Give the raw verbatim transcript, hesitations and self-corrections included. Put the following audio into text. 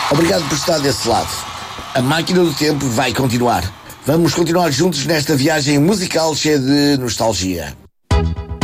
Obrigado por estar desse lado. A máquina do tempo vai continuar. Vamos continuar juntos nesta viagem musical cheia de nostalgia.